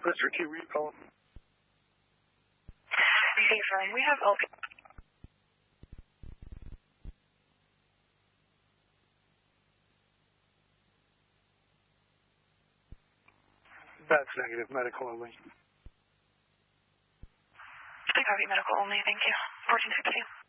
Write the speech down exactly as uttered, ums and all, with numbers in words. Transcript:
Mister Q, were you calling? Hey, firm, we have L P. That's negative, medical only. I copy medical only, thank you. fourteen sixteen.